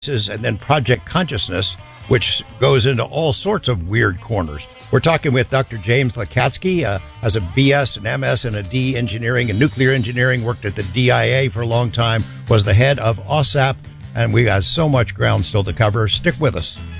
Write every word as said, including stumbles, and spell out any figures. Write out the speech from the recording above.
and then Project Consciousness, which goes into all sorts of weird corners. We're talking with Doctor James Lacatski, uh, has a B S, an M S, and a D engineering and nuclear engineering, worked at the D I A for a long time, was the head of O S A P, and we got so much ground still to cover. Stick with us.